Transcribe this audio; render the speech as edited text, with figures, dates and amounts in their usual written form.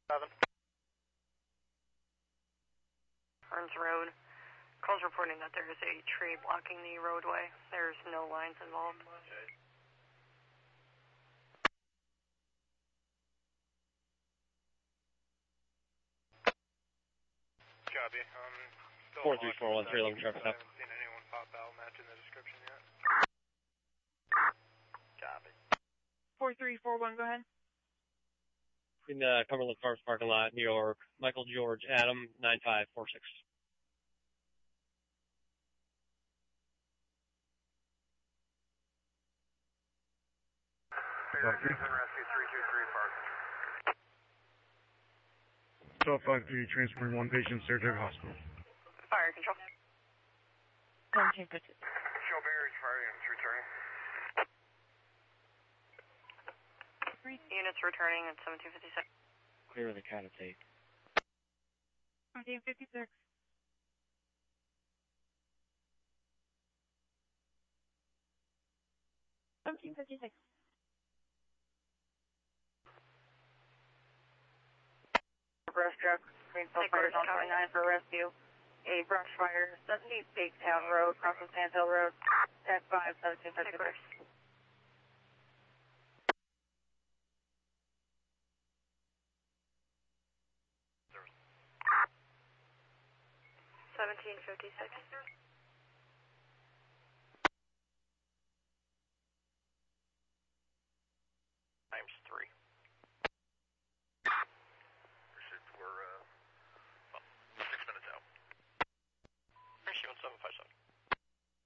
7. Burns Road. Calls reporting that there is a tree blocking the roadway. There's no lines involved. Copy. 43413, 11 traffic stop. I haven't seen anyone pop out matching the description yet. Copy. 4341, go ahead. In the Cumberland Farms parking lot, New York, Michael George Adam, 9546. Rescue 323 Park. 1253, transporting one patient, Saratoga Hospital. Fire control. 1750. Show Barrage Fire units returning. Units returning at 1756. Clear the count of take. 1756. Brush truck, Greenfield Fire Zone 29 for rescue. A brush fire, 70 Big Town Road, across from Sand Hill Road, at 5, 1756. 1756. Times 3.